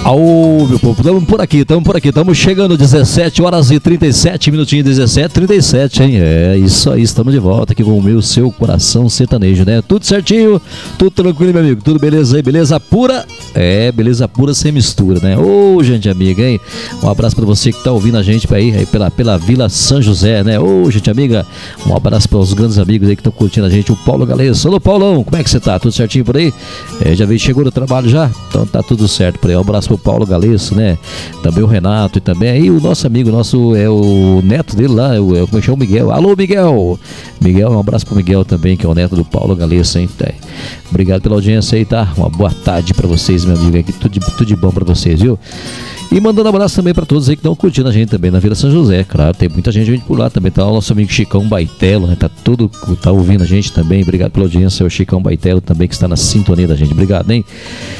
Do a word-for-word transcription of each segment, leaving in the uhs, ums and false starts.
Ô, meu povo, estamos por aqui, estamos por aqui, estamos chegando, dezessete horas e trinta e sete minutinhos, dezessete, trinta e sete, hein? É, isso aí, estamos de volta aqui com o meu, seu coração sertanejo, né? Tudo certinho, tudo tranquilo, meu amigo, tudo beleza aí, beleza pura? É, beleza pura sem mistura, né? Ô, gente amiga, hein? Um abraço pra você que tá ouvindo a gente aí, aí pela, pela Vila São José, né? Ô, gente amiga, um abraço para os grandes amigos aí que estão curtindo a gente, o Paulo Galesso. Alô, Paulão, como é que você tá? Tudo certinho por aí? É, já veio, chegou no trabalho já? Então tá tudo certo por aí, um abraço pro Paulo Galesso, né? Também o Renato e também aí o nosso amigo, nosso, é o neto dele lá, é o, é, como é que chama o Miguel? Alô, Miguel! Miguel, um abraço pro Miguel também, que é o neto do Paulo Galesso, hein? É. Obrigado pela audiência aí, tá? Uma boa tarde pra vocês, meu amigo, aqui, tudo de, tudo de bom pra vocês, viu? E mandando um abraço também pra todos aí que estão curtindo a gente também na Vila São José, claro, tem muita gente, gente por lá também, tá o nosso amigo Chicão Baitelo, né? Tá tudo, tá ouvindo a gente também, obrigado pela audiência, o Chicão Baitelo também que está na sintonia da gente, obrigado, hein?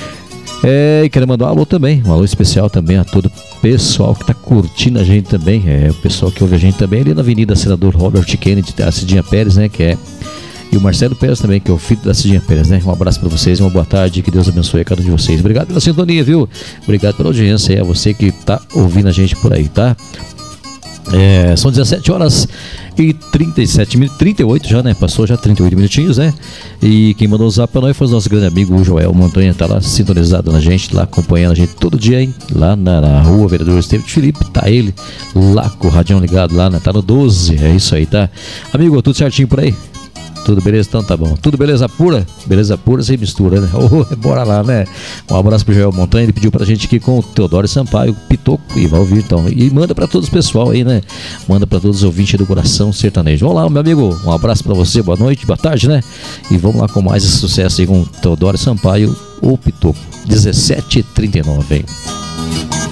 É, e quero mandar um alô também, um alô especial também a todo o pessoal que tá curtindo a gente também, é, o pessoal que ouve a gente também ali na Avenida Senador Robert Kennedy, a Cidinha Pérez, né, que é, e o Marcelo Pérez também, que é o filho da Cidinha Pérez, né, um abraço pra vocês, uma boa tarde, que Deus abençoe a cada um de vocês, obrigado pela sintonia, viu, obrigado pela audiência, é a você que tá ouvindo a gente por aí, tá? É, são dezessete horas e trinta e sete minutos, trinta e oito já, né? Passou já trinta e oito minutinhos, né? E quem mandou o zap pra nós foi o nosso grande amigo, o Joel Montanha, tá lá sintonizado na gente, lá acompanhando a gente todo dia, hein? Lá na, na rua Vereador Estevam de Felipe, tá ele lá com o radião ligado lá, né? Tá no doze, é isso aí, tá? Amigo, tudo certinho por aí? Tudo beleza? Então tá bom. Tudo beleza pura? Beleza pura sem mistura, né? Oh, bora lá, né? Um abraço pro Joel Montanha, ele pediu pra gente aqui com o Teodoro Sampaio, Pitoco, e vai ouvir então. E manda pra todos o pessoal aí, né? Manda pra todos os ouvintes do Coração Sertanejo. Vamos lá, meu amigo, um abraço pra você, boa noite, boa tarde, né? E vamos lá com mais esse sucesso aí com o Teodoro Sampaio, o Pitoco. dezessete e trinta e nove, hein?